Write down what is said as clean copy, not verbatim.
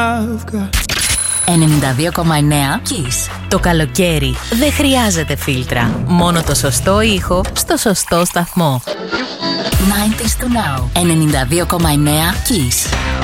92,9 Kiss. Το καλοκαίρι δεν χρειάζεται φίλτρα. Μόνο το σωστό ήχο στο σωστό σταθμό. 90s to now. 92,9 Kiss.